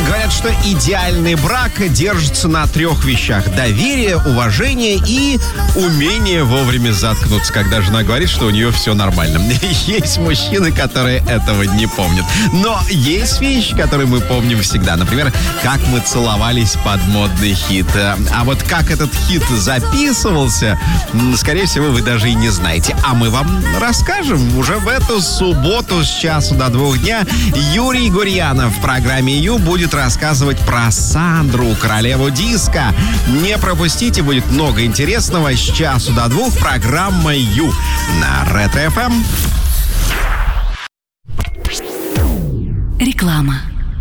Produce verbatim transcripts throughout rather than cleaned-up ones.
Говорят, что идеальный брак держится на трех вещах. Доверие, уважение и умение вовремя заткнуться, когда жена говорит, что у нее все нормально. Есть мужчины, которые этого не помнят. Но есть вещи, которые мы помним всегда. Например, как мы целовались под модный хит. А вот как этот хит записывался, скорее всего, вы даже и не знаете. А мы вам расскажем уже в эту субботу с часу до двух дня. Юрий Гурьянов в программе «Ю» будет рассказывать про Сандру, королеву диска. Не пропустите, будет много интересного с часу до двух. Программа «Ю» на Ретро-эф эм. Реклама.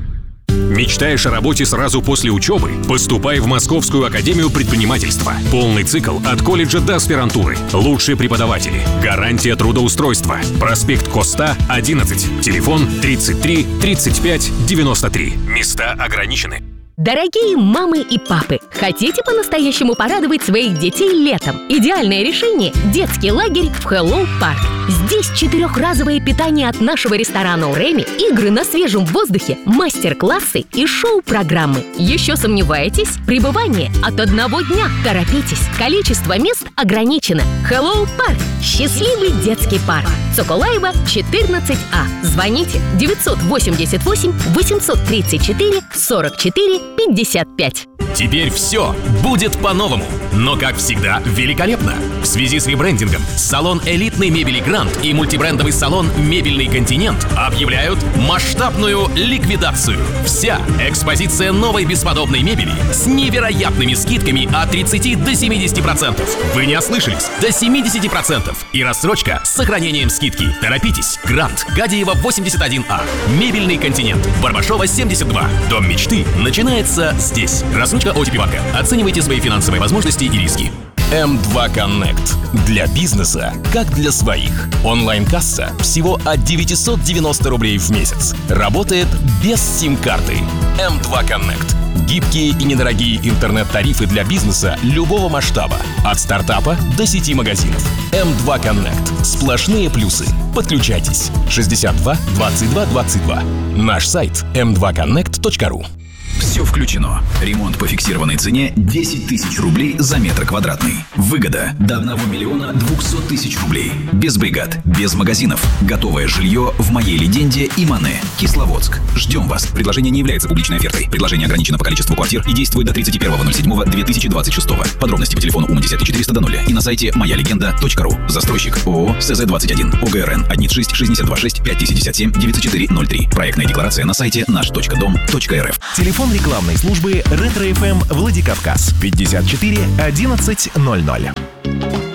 Мечтаешь о работе сразу после учебы? Поступай в Московскую академию предпринимательства. Полный цикл от колледжа до аспирантуры. Лучшие преподаватели. Гарантия трудоустройства. Проспект Коста, одиннадцать. Телефон тридцать три тридцать пять девяносто три. Места ограничены. Дорогие мамы и папы, хотите по-настоящему порадовать своих детей летом? Идеальное решение – детский лагерь в Hello Park. Здесь четырехразовое питание от нашего ресторана «Уреми», игры на свежем воздухе, мастер-классы и шоу-программы. Еще сомневаетесь? Пребывание от одного дня. Торопитесь, количество мест ограничено. Hello Park – счастливый детский парк. Соколаева, четырнадцать А. Звоните девятьсот восемьдесят восемь восемьсот тридцать четыре сорок четыре пятьдесят пять. Теперь все будет по-новому, но, как всегда, великолепно. В связи с ребрендингом салон элитной мебели «Грант» и мультибрендовый салон «Мебельный континент» объявляют масштабную ликвидацию. Вся экспозиция новой бесподобной мебели с невероятными скидками от тридцати до семидесяти процентов. Вы не ослышались, до семидесяти процентов. И рассрочка с сохранением скидки. Торопитесь. «Грант», Гадиева, восемьдесят один А. «Мебельный континент», Барбашова, семьдесят два. Дом мечты начинается здесь. Рассрочка о ти пи банка. Оценивайте свои финансовые возможности и риски. эм два Connect. Для бизнеса, как для своих. Онлайн-касса всего от девятьсот девяносто рублей в месяц. Работает без сим-карты. эм два Connect. Гибкие и недорогие интернет-тарифы для бизнеса любого масштаба. От стартапа до сети магазинов. эм два Connect. Сплошные плюсы. Подключайтесь. шестьдесят два двадцать два двадцать два. Наш сайт эм два коннект точка ру. Все включено. Ремонт по фиксированной цене десять тысяч рублей за метр квадратный. Выгода до одного миллиона двухсот тысяч рублей. Без бригад, без магазинов. Готовое жилье в моей легенде и Мане. Кисловодск. Ждем вас. Предложение не является публичной офертой. Предложение ограничено по количеству квартир и действует до тридцать первого ноль-седьмого две тысячи двадцать шестого. Подробности по телефону УМ десять четыреста до нуля и на сайте моя легенда точка ру. Застройщик ООО СЗ двадцать один. ОГРН один шесть шестьдесят два шесть пять пятьдесят семь девяносто четыре ноль три. Проектная декларация на сайте наш точка дом точка эр эф. Телефон рекламной службы Ретро-эф эм Владикавказ пятьдесят четыре одиннадцать ноль ноль.